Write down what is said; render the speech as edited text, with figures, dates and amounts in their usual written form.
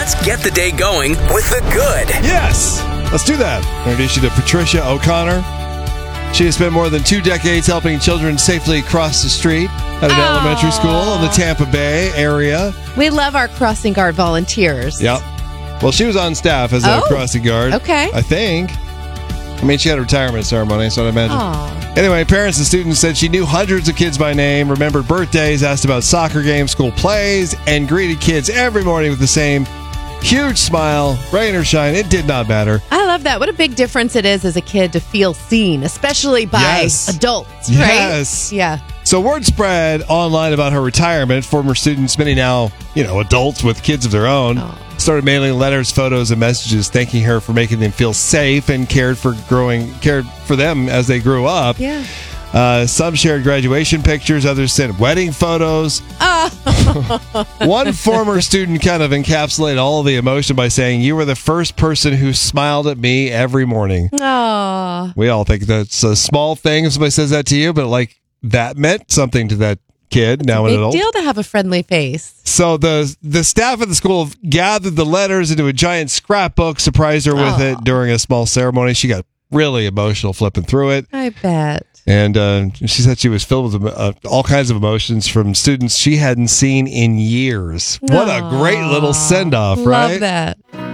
Let's get the day going with the good. Yes, let's do that. Introduce you to Patricia O'Connor. She has spent more than 2 decades helping children safely cross the street at an elementary school in the Tampa Bay area. We love our crossing guard volunteers. Yep. Well, she was on staff as a crossing guard. Okay. I think. I mean, she had a retirement ceremony, so I imagine. Aww. Anyway, parents and students said she knew hundreds of kids by name, remembered birthdays, asked about soccer games, school plays, and greeted kids every morning with the same huge smile, rain or shine. It did not matter. I love that. What a big difference it is as a kid to feel seen, especially by adults, right? Yes. Yeah. So word spread online about her retirement. Former students, many now, adults with kids of their own, started mailing letters, photos, and messages thanking her for making them feel safe and cared for them as they grew up. Yeah. Some shared graduation pictures, others sent wedding photos. One former student kind of encapsulated all of the emotion by saying, "You were the first person who smiled at me every morning." Aww. We all think that's a small thing if somebody says that to you, but that meant something to that kid, now an adult. Big deal to have a friendly face. So the staff at the school gathered the letters into a giant scrapbook, surprised her with it during a small ceremony. She got really emotional flipping through it. I bet. And she said she was filled with all kinds of emotions from students she hadn't seen in years. What a great little send-off, right? Love that.